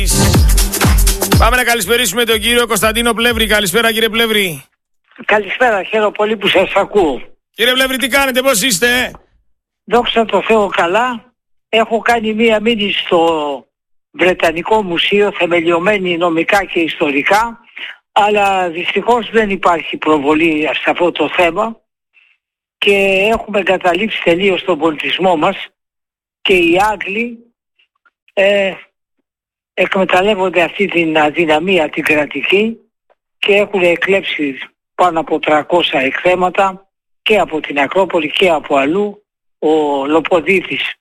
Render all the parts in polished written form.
Πάμε να καλησπερίσουμε τον κύριο Κωνσταντίνο Πλεύρη. Καλησπέρα κύριε Πλεύρη. Καλησπέρα, χαίρομαι πολύ που σας ακούω. Κύριε Πλεύρη, τι κάνετε, πώς είστε? Δόξα τω Θεώ καλά. Έχω κάνει μία μήνυ στο Βρετανικό Μουσείο, θεμελιωμένη νομικά και ιστορικά, αλλά δυστυχώς δεν υπάρχει προβολή σε αυτό το θέμα και έχουμε εγκαταλείψει τελείως τον πολιτισμό μας και οι Άγγλοι εκμεταλλεύονται αυτή την αδυναμία την κρατική και έχουν εκλέψει πάνω από 300 εκθέματα και από την Ακρόπολη και από αλλού. Ο Λοποδίτης,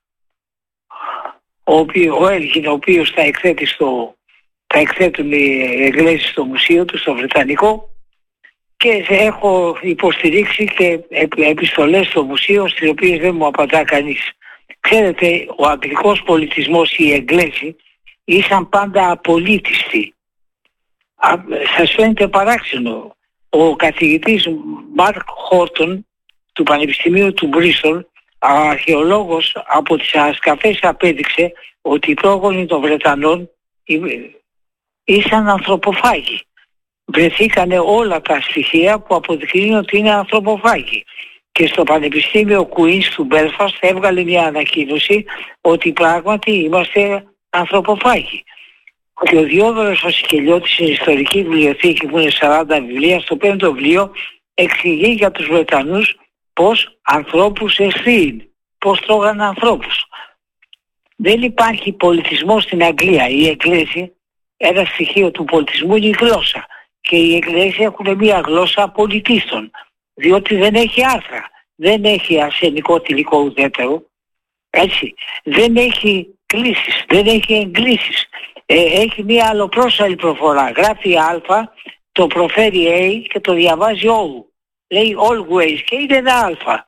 ο Έλγιν, ο οποίος θα εκθέτουν οι Εγγλέζοι στο μουσείο του, στο Βρετανικό, και έχω υποστηρίξει και επιστολές στο μουσείο, στις οποίες δεν μου απαντά κανείς. Ξέρετε, ο αγγλικός πολιτισμός, οι Εγγλέζοι ήσαν πάντα απολύτιστοι. Σας φαίνεται παράξενο. Ο καθηγητής Μαρκ Χόρτον του Πανεπιστημίου του Μπρίστολ, αρχαιολόγος, από τις ανασκαφές απέδειξε ότι οι πρόγονοι των Βρετανών ήσαν ανθρωποφάγοι. Βρεθήκανε όλα τα στοιχεία που αποδεικνύουν ότι είναι ανθρωποφάγοι. Και στο Πανεπιστήμιο Queen's του Belfast έβγαλε μια ανακοίνωση ότι πράγματι είμαστε ανθρωποφάγοι. Και ο Διόδωρος ο Σικελιώτης στην ιστορική βιβλιοθήκη που είναι 40 βιβλία, στο 5ο βιβλίο εξηγεί για τους Βρετανούς πως ανθρώπους εστίν, πως τρώγαν ανθρώπους. Δεν υπάρχει πολιτισμός στην Αγγλία. Οι Εγγλέζοι, ένα στοιχείο του πολιτισμού είναι η γλώσσα. Και οι Εγγλέζοι έχουν μια γλώσσα πολιτίστων, διότι δεν έχει άρθρα, δεν έχει αρσενικό θηλυκό ουδέτερο, έτσι, δεν έχει κλήσεις, δεν έχει εγκλήσεις. Έχει μια αλλοπρόσαλη προφορά. Γράφει α, το προφέρει a και το διαβάζει o. Λέει always και είναι ένα α.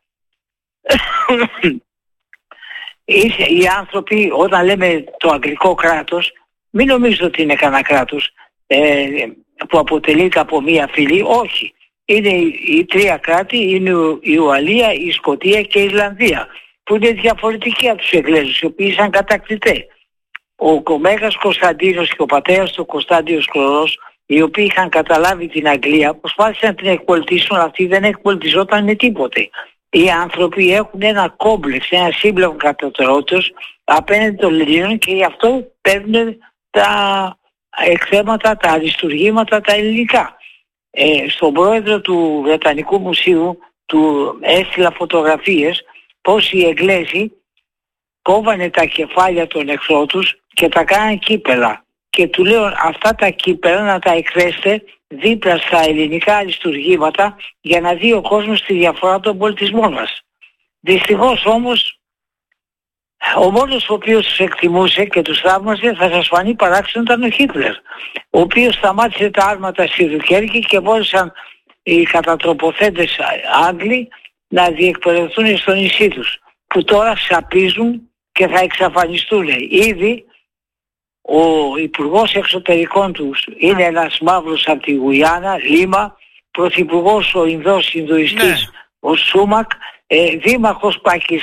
Οι άνθρωποι, όταν λέμε το αγγλικό κράτος, μην νομίζετε ότι είναι κανένα κράτος που αποτελείται από μία φυλή. Όχι. Είναι οι τρία κράτη, είναι η Ουαλία, η Σκωτία και η Ιρλανδία, που είναι διαφορετικοί από τους Εγγλέζους, οι οποίοι ήσαν κατακτητές. Ο Μέγας Κωνσταντίνος και ο πατέρας του Κωνσταντίνος Κλωρός, οι οποίοι είχαν καταλάβει την Αγγλία, προσπάθησαν να την εκπολιτήσουν, αλλά αυτή δεν εκπολιτιζόταν με τίποτε. Οι άνθρωποι έχουν ένα κόμπλεξ, ένα σύμπλεγμα κατωτερότητας απέναντι των Ελλήνων και γι' αυτό παίρνουν τα εκθέματα, τα αριστουργήματα, τα ελληνικά. Στον πρόεδρο του Βρετανικού Μουσείου του έστειλα φωτογραφίες πως οι Εγγλέζοι κόβανε τα κεφάλια των εχθρών τους και τα κάνανε κύπελα. Και του λέω αυτά τα κύπελα να τα εκθέσετε δίπλα στα ελληνικά αριστουργήματα για να δει ο κόσμος τη διαφορά των πολιτισμών μας. Δυστυχώς όμως ο μόνος ο οποίος τους εκτιμούσε και τους θαύμαζε, θα σας φανεί παράξενο, ήταν ο Χίτλερ, ο οποίος σταμάτησε τα άρματα στη Δουκέρκη και μπόρεσαν οι κατατροποθέτες Άγγλοι να διεκπαιδευτούν στο νησί τους, που τώρα σαπίζουν και θα εξαφανιστούν. Ήδη ο Υπουργός Εξωτερικών τους είναι ένας μαύρος από τη Γουιάννα, Λίμα, πρωθυπουργός ο Ινδουιστής, ο Σούμακ, δήμαρχος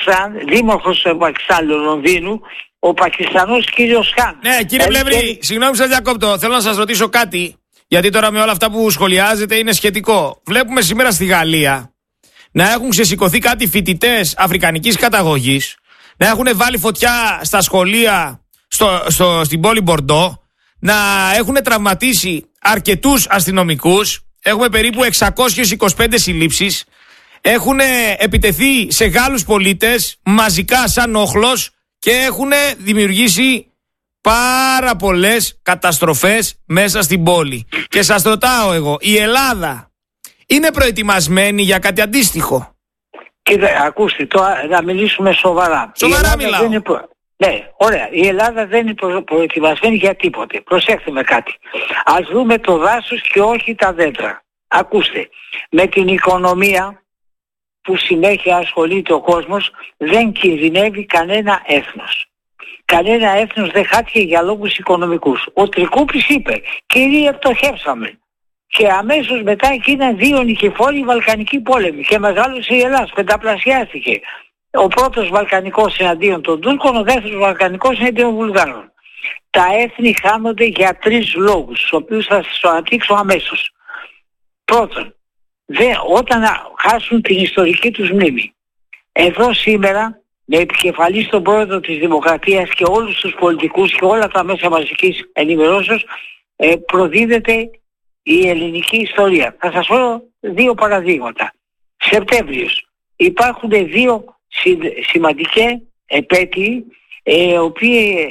του Πακιστάν Λονδίνου, ο Πακιστανός κύριος Χάν. Ναι, κύριε Πλεύρη, συγγνώμη σας διακόπτω, θέλω να σας ρωτήσω κάτι, γιατί τώρα με όλα αυτά που σχολιάζετε είναι σχετικό. Βλέπουμε σήμερα στη Γαλλία να έχουν ξεσηκωθεί κάτι φοιτητές αφρικανικής καταγωγής, να έχουν βάλει φωτιά στα σχολεία στην πόλη Μπορντό, να έχουν τραυματίσει αρκετούς αστυνομικούς, έχουμε περίπου 625 συλλήψεις, έχουν επιτεθεί σε Γάλλους πολίτες μαζικά σαν όχλος και έχουν δημιουργήσει πάρα πολλές καταστροφές μέσα στην πόλη. Και σας ρωτάω εγώ, η Ελλάδα είναι προετοιμασμένη για κάτι αντίστοιχο? Κύριε, ακούστε, τώρα να μιλήσουμε σοβαρά. Σοβαρά μιλάω. Ναι, ωραία. Η Ελλάδα δεν είναι προετοιμασμένη για τίποτε. Προσέξτε με κάτι. Ας δούμε το δάσος και όχι τα δέντρα. Ακούστε, με την οικονομία που συνέχεια ασχολείται ο κόσμος δεν κινδυνεύει κανένα έθνος. Κανένα έθνος δεν χάθηκε για λόγους οικονομικούς. Ο Τρικούπης είπε, κυρία, πτωχεύσαμε. Και αμέσως μετά έγιναν δύο νικηφόροι Βαλκανικοί πόλεμοι και μεγάλωσε η Ελλάδα, πενταπλασιάστηκε. Ο πρώτος Βαλκανικός εναντίον των Τούρκων, ο δεύτερος Βαλκανικός εναντίον των Βουλγάρων. τα έθνη χάνονται για 3 λόγους, τους οποίους θα σας το αναπτύξω αμέσως. Πρώτον, όταν χάσουν την ιστορική τους μνήμη. Εδώ σήμερα, με επικεφαλής τον πρόεδρο της Δημοκρατίας και όλους τους πολιτικούς και όλα τα μέσα μαζικής ενημερώσεως, προδίδεται η ελληνική ιστορία. Θα σας πω 2 παραδείγματα. Σεπτέμβριος. Υπάρχουν 2 σημαντικές επέτειοι, οι οποίοι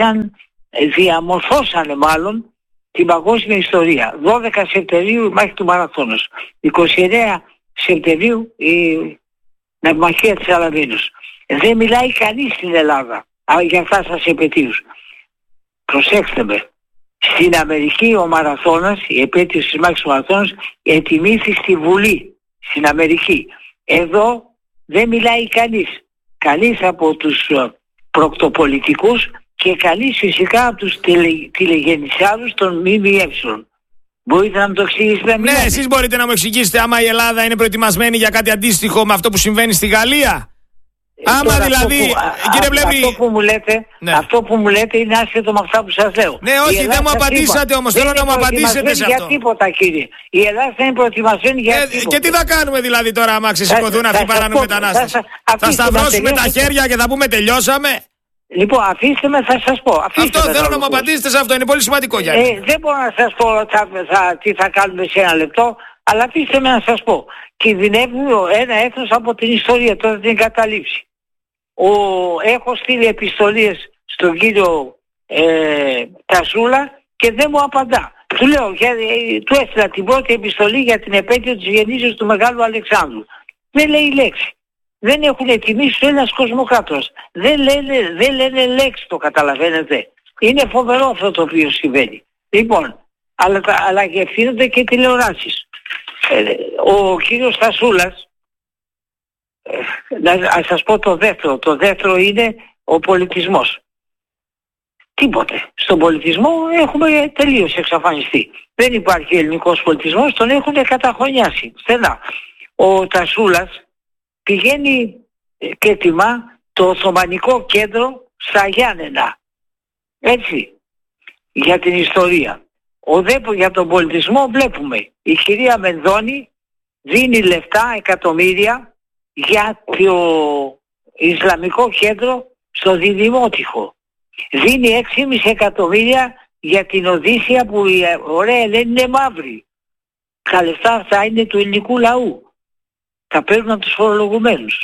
διαμορφώσανε μάλλον την παγκόσμια ιστορία. 12 Σεπτεμβρίου η μάχη του Μαραθώνος. 29 Σεπτεμβρίου η ναυμαχία της Αλαμίνος. Δεν μιλάει κανείς στην Ελλάδα για αυτά σας επετείους. Προσέξτε με. Στην Αμερική ο Μαραθώνας, η επέτειος της μάχης του Μαραθώνος, ετιμήθη στη Βουλή. Στην Αμερική. Εδώ δεν μιλάει κανείς από τους προκτοπολιτικούς και κανείς φυσικά από τους τηλεγεννησιάδους των ΜΜΕ. Μπορείτε να μου το εξηγήσετε? Ναι, εσείς μπορείτε να μου εξηγήσετε άμα η Ελλάδα είναι προετοιμασμένη για κάτι αντίστοιχο με αυτό που συμβαίνει στη Γαλλία? Άμα δηλαδή, κύριε Πλεύρη, αυτό που μου λέτε είναι άσχετο με αυτά που σας λέω. Ναι, όχι, δεν μου απαντήσατε όμως, θέλω να μου απαντήσετε σε αυτό. Για τίποτα, κύριε. Η Ελλάδα δεν είναι προετοιμασμένη για τίποτα. Και τι θα κάνουμε δηλαδή τώρα άμα ξεσηκωθούν αυτοί οι παράνομοι μετανάστες? Θα σταυρώσουμε τα χέρια και θα πούμε τελειώσαμε? Λοιπόν, αφήστε με, θα σας πω. Αυτό θέλω να μου απαντήσετε σε αυτό, είναι πολύ σημαντικό για μένα. Δεν μπορώ να σας πω τι θα κάνουμε σε 1 λεπτό, αλλά αφήστε με να σας πω. Κινδυνεύει ένα έθνος από την ιστορία, τώρα την εγκαταλείψει. Έχω στείλει επιστολές στον κύριο Τασούλα και δεν μου απαντά. Του λέω, του έστειλα την πρώτη επιστολή για την επέτειο της γεννήσεως του Μεγάλου Αλεξάνδρου. Δεν λέει λέξη. Δεν έχουν τιμήσει το Έλληνας κοσμοκράτορας. Δεν λένε λέξη, το καταλαβαίνετε. Είναι φοβερό αυτό το οποίο συμβαίνει. Λοιπόν, αλλά και ευθύνονται και τηλεοράσεις. Ο κύριος Τασούλας, να σας πω το δεύτερο. Το δεύτερο είναι ο πολιτισμός. Τίποτε. Στον πολιτισμό έχουμε τελείως εξαφανιστεί. Δεν υπάρχει ελληνικός πολιτισμός, τον έχουν καταχωνιάσει. Στενά. Ο Τασούλας πηγαίνει και τιμά το Οθωμανικό κέντρο στα Γιάννενα. Έτσι. Για την ιστορία. Για τον πολιτισμό βλέπουμε. Η κυρία Μενδώνη δίνει λεφτά, εκατομμύρια, για το Ισλαμικό κέντρο στο Διδημότυχο. Δίνει 6,5 εκατομμύρια για την Οδύσσια που η ωραία Ελένη είναι μαύρη. Τα λεφτά αυτά είναι του ελληνικού λαού. Τα παίρνουν από τους φορολογουμένους.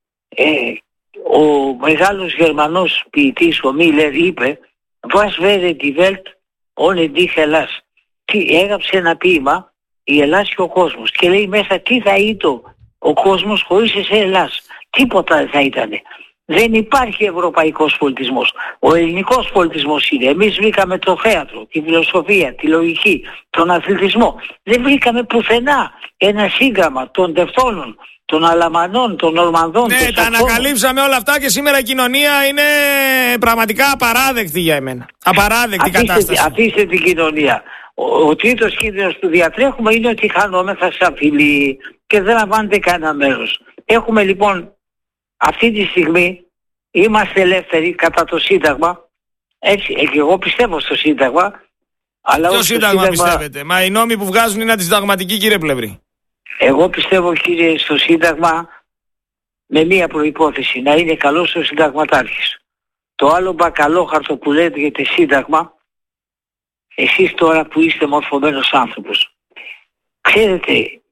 Ο μεγάλος Γερμανός ποιητής, ο Μίλερ, είπε «Was wäre die Welt ohne dich Hellas?» Έγραψε ένα ποίημα, η Ελλάς και ο κόσμος. Και λέει μέσα τι θα ήταν ο κόσμος χωρίς εσέ Ελλάς. Τίποτα δεν θα ήτανε. Δεν υπάρχει ευρωπαϊκός πολιτισμός. Ο ελληνικός πολιτισμός είναι. Εμείς βρήκαμε το θέατρο, τη φιλοσοφία, τη λογική, τον αθλητισμό. Δεν βρήκαμε πουθενά ένα σύγγραμμα των Τευτώνων, των Αλαμανών, των Ορμανδών. Ναι, τα ανακαλύψαμε όλα αυτά και σήμερα η κοινωνία είναι πραγματικά απαράδεκτη για εμένα. Απαράδεκτη κατάσταση. Αφήστε την κοινωνία. Ο τρίτος κίνδυνος που διατρέχουμε είναι ότι χανόμεθα σαν φίλοι και δεν λαμβάνεται κανένα μέρος. Έχουμε λοιπόν αυτή τη στιγμή, είμαστε ελεύθεροι κατά το Σύνταγμα. Έτσι, και εγώ πιστεύω στο Σύνταγμα. Αλλά ποιο Σύνταγμα πιστεύετε? Μα οι νόμοι που βγάζουν είναι αντισυνταγματικοί, κύριε Πλεύρη. Εγώ πιστεύω, κύριε, στο Σύνταγμα με μία προϋπόθεση, να είναι καλός ο συνταγματάρχης. Το άλλο μπακαλόχαρτο που λέγεται Σύνταγμα, εσείς τώρα που είστε μορφωμένος άνθρωπος, ξέρετε,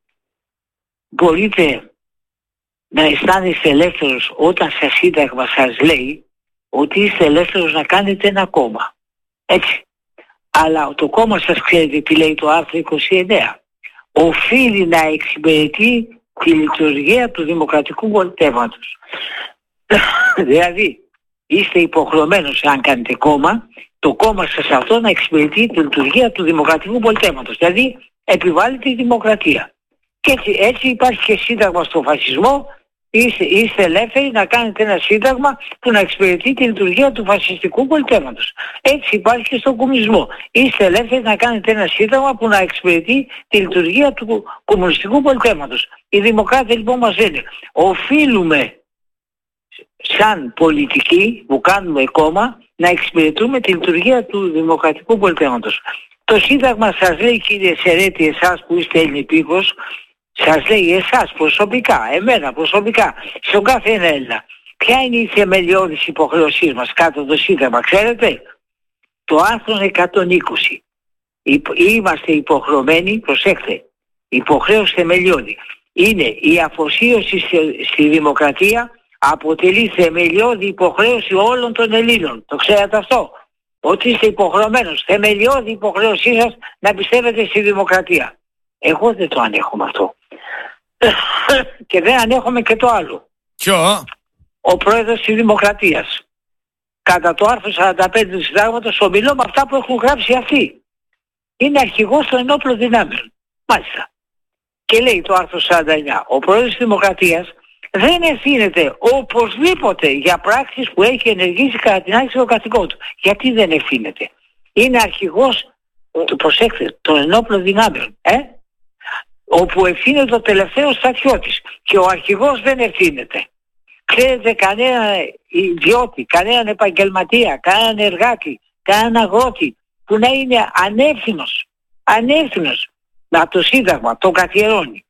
μπορείτε να αισθάνεστε ελεύθερος όταν στο Σύνταγμα σας λέει ότι είστε ελεύθερος να κάνετε ένα κόμμα. Έτσι. Αλλά το κόμμα σας, ξέρετε τι λέει το άρθρο 29. Οφείλει να εξυπηρετεί τη λειτουργία του δημοκρατικού πολιτεύματος. Δηλαδή, είστε υποχρεωμένος, αν κάνετε κόμμα, το κόμμα σας αυτό να εξυπηρετεί τη λειτουργία του δημοκρατικού πολιτεύματος. Δηλαδή, επιβάλλει τη δημοκρατία. Και έτσι υπάρχει και σύνταγμα στο φασισμό. Είστε ελεύθεροι να κάνετε ένα σύνταγμα που να εξυπηρετεί τη λειτουργία του φασιστικού πολιτεύματος. Έτσι υπάρχει και στον κομμουνισμό. Είστε ελεύθεροι να κάνετε ένα σύνταγμα που να εξυπηρετεί τη λειτουργία του κομμουνιστικού πολιτεύματος. Οι δημοκράτες λοιπόν μας λένε οφείλουμε σαν πολιτικοί που κάνουμε κόμμα να εξυπηρετούμε τη λειτουργία του δημοκρατικού πολιτεύματος. Το Σύνταγμα σας λέει, κύριε Σερέτη, εσάς που είστε Ελληνικούς, σας λέει εσάς προσωπικά, εμένα προσωπικά, στον κάθε ένα Έλληνα, ποια είναι η θεμελιώδης υποχρεωσή μας κάτω το Σύνταγμα, ξέρετε? Το άρθρο 120. Είμαστε υποχρεωμένοι, προσέξτε, υποχρέωση θεμελιώδη. Είναι η αφοσίωση στη δημοκρατία, αποτελεί θεμελιώδη υποχρέωση όλων των Ελλήνων. Το ξέρετε αυτό? Ότι είστε υποχρεωμένος, θεμελιώδη υποχρέωσή σας να πιστεύετε στη δημοκρατία. Εγώ δεν το ανέχομαι αυτό. Και δεν ανέχομαι και το άλλο. Ποιο? Ο πρόεδρος της Δημοκρατίας. Κατά το άρθρο 45 του Συντάγματος ομιλώ με αυτά που έχουν γράψει αυτοί. Είναι αρχηγός των ενόπλων δυνάμεων. Μάλιστα. Και λέει το άρθρο 49. Ο πρόεδρος της Δημοκρατίας δεν ευθύνεται οπωσδήποτε για πράξεις που έχει ενεργήσει κατά την άσκηση των καθηκόντων του. Γιατί δεν ευθύνεται? Είναι αρχηγός, προσέξτε, των ενόπλων δυνάμεων. Όπου ευθύνεται ο τελευταίος στρατιώτης. Και ο αρχηγός δεν ευθύνεται. Ξέρετε κανέναν ιδιώτη, κανέναν επαγγελματία, κανέναν εργάτη, κανέναν αγρότη που να είναι ανεύθυνος από το Σύνταγμα, το καθιερώνει.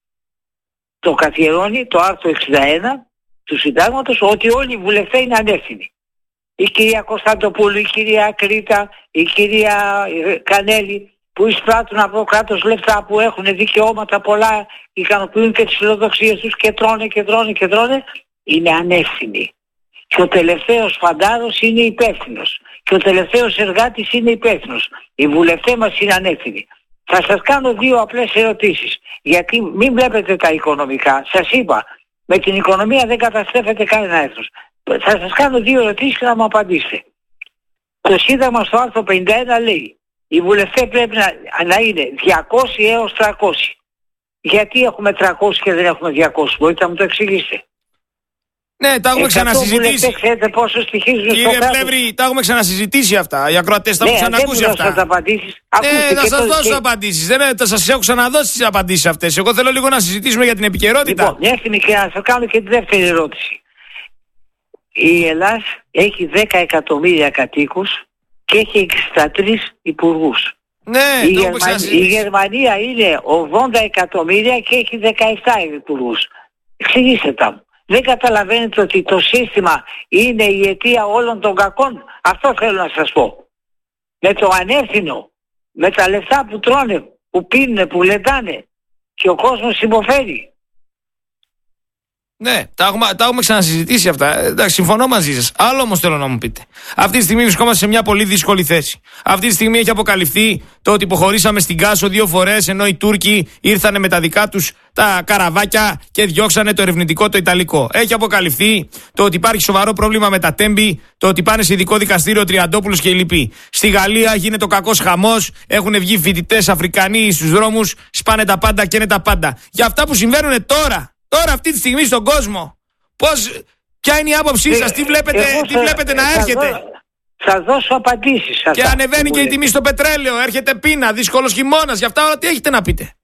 Το καθιερώνει το άρθρο 61 του Συντάγματος, ότι όλοι οι βουλευτές είναι ανεύθυνοι. Η κυρία Κωνσταντοπούλου, η κυρία Κρήτα, η κυρία Κανέλη, που εισπράττουν από το κράτος λεφτά, που έχουν δικαιώματα πολλά, ικανοποιούν και τις φιλοδοξίες τους και τρώνε, είναι ανεύθυνοι. Και ο τελευταίος φαντάρος είναι υπεύθυνος. Και ο τελευταίος εργάτης είναι υπεύθυνος. Οι βουλευτές μας είναι ανεύθυνοι. Θα σας κάνω δύο απλές ερωτήσεις. Γιατί μην βλέπετε τα οικονομικά. Σας είπα, με την οικονομία δεν καταστρέφεται κανένα έθνος. Θα σας κάνω δύο ερωτήσεις και να μου απαντήσετε. Το Σύνταγμα στο άρθρο 51 λέει, οι βουλευτές πρέπει να είναι 200 έως 300. Γιατί έχουμε 300 και δεν έχουμε 200? Μπορείτε να μου το εξηγήσετε? Ναι, τα έχουμε ξανασυζητήσει. Ξέρετε πόσο στοιχίζουν στο κράτος? Κύριε Πλεύρη, τα έχουμε ξανασυζητήσει αυτά. Οι ακροατές τα έχουν ξανακούσει αυτά. Ναι, θα σας δώσω απαντήσεις. Δεν θα σας έχω ξαναδώσει τις απαντήσεις αυτές. Εγώ θέλω λίγο να συζητήσουμε για την επικαιρότητα. Λοιπόν, μια στιγμή και να σας κάνω και τη δεύτερη ερώτηση. Η Ελλάδα έχει 10 εκατομμύρια κατοίκους και έχει 63 υπουργούς. Ναι, η Γερμανία είναι 80 εκατομμύρια και έχει 17 υπουργούς. Εξηγήστε τα μου. Δεν καταλαβαίνετε ότι το σύστημα είναι η αιτία όλων των κακών? Αυτό θέλω να σας πω. Με το ανεύθυνο, με τα λεφτά που τρώνε, που πίνουν, που λεντάνε, και ο κόσμος υποφέρει. Ναι, τα έχουμε ξανασυζητήσει αυτά. Εντάξει, συμφωνώ μαζί σας. Άλλο όμως θέλω να μου πείτε. Αυτή τη στιγμή βρισκόμαστε σε μια πολύ δύσκολη θέση. Αυτή τη στιγμή έχει αποκαλυφθεί το ότι υποχωρήσαμε στην Κάσο 2 φορές, ενώ οι Τούρκοι ήρθανε με τα δικά τους τα καραβάκια και διώξανε το ερευνητικό το Ιταλικό. Έχει αποκαλυφθεί το ότι υπάρχει σοβαρό πρόβλημα με τα Τέμπη, το ότι πάνε σε ειδικό δικαστήριο Τριαντόπουλος και οι λοιποί. Στη Γαλλία γίνεται ο κακός χαμός, έχουν βγει φοιτητές Αφρικανοί στους δρόμους, σπάνε τα πάντα και είναι τα πάντα. Για αυτά που συμβαίνουν τώρα αυτή τη στιγμή στον κόσμο, ποια είναι η άποψή σας, τι βλέπετε να έρχεται? Θα δώσω απαντήσεις. Και ανεβαίνει και η τιμή στο πετρέλαιο, έρχεται πείνα, δύσκολος χειμώνας, για αυτά όλα τι έχετε να πείτε?